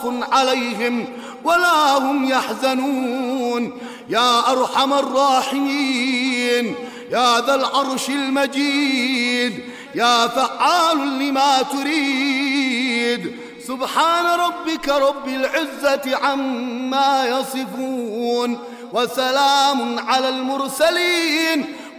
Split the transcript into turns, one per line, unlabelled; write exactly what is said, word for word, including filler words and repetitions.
عليهم ولا هم يحزنون. يا أرحم الراحمين، يا ذا العرش المجيد، يا فعال لما تريد. سبحان ربك رب العزة عما يصفون، وسلام على المرسلين